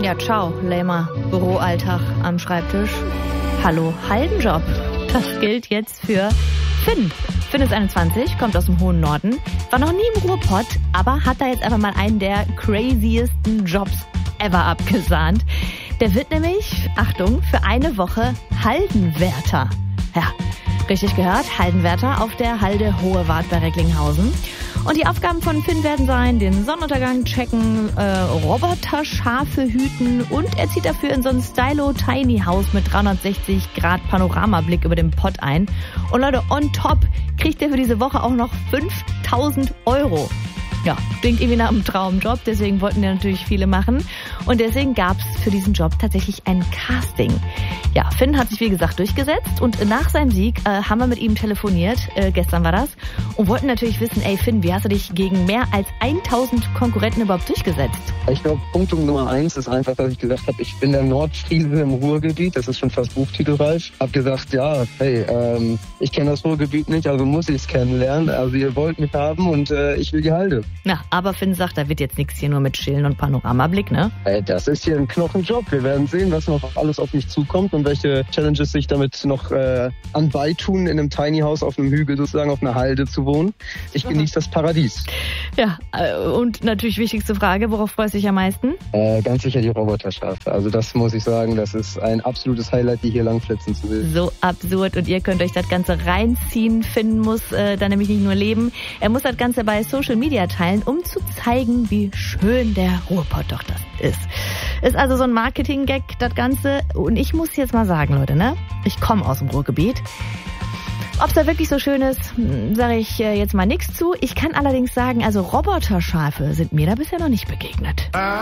Ja, ciao, lamer Büroalltag am Schreibtisch. Hallo, Haldenjob. Das gilt jetzt für Finn. Finn ist 21, kommt aus dem hohen Norden, war noch nie im Ruhrpott, aber hat da jetzt einfach mal einen der craziesten Jobs ever abgesahnt. Der wird nämlich, Achtung, für eine Woche Haldenwärter. Ja, richtig gehört, Haldenwärter auf der Halde Hohe Wart bei Recklinghausen. Und die Aufgaben von Finn werden sein, den Sonnenuntergang checken, Roboterschafe hüten und er zieht dafür in so ein Stylo-Tiny-Haus mit 360 Grad Panoramablick über dem Pott ein. Und Leute, on top kriegt er für diese Woche auch noch 5.000 €. Ja, klingt irgendwie nach einem Traumjob, deswegen wollten ja natürlich viele machen. Und deswegen gab es für diesen Job tatsächlich ein Casting. Ja, Finn hat sich wie gesagt durchgesetzt und nach seinem Sieg haben wir mit ihm telefoniert, gestern war das, und wollten natürlich wissen, ey Finn, wie hast du dich gegen mehr als 1000 Konkurrenten überhaupt durchgesetzt? Ich glaube, Punkt Nummer 1 ist einfach, dass ich gesagt habe, ich bin der Nordfriese im Ruhrgebiet, das ist schon fast buchtitelreif. Hab gesagt, ja, hey, ich kenne das Ruhrgebiet nicht, also muss ich es kennenlernen. Also ihr wollt mich haben und ich will die Halde. Na, aber Finn sagt, da wird jetzt nichts hier nur mit Chillen und Panoramablick, ne? Das ist hier ein Knochenjob. Wir werden sehen, was noch alles auf mich zukommt und welche Challenges sich damit noch anbeitun, in einem Tiny House auf einem Hügel sozusagen, auf einer Halde zu wohnen. Ich genieße das Paradies. Ja, und natürlich wichtigste Frage, worauf freust du dich am meisten? Ganz sicher die Roboterschafe. Also das muss ich sagen, das ist ein absolutes Highlight, die hier langflitzen zu sehen. So absurd und ihr könnt euch das Ganze reinziehen. Finn muss da nämlich nicht nur leben, er muss das Ganze bei Social Media teilen, um zu zeigen, wie schön der Ruhrpott doch das ist. Ist also so ein Marketing-Gag, das Ganze. Und ich muss jetzt mal sagen, Leute, ne? Ich komme aus dem Ruhrgebiet. Ob es da wirklich so schön ist, sage ich jetzt mal nichts zu. Ich kann allerdings sagen, also Roboterschafe sind mir da bisher noch nicht begegnet.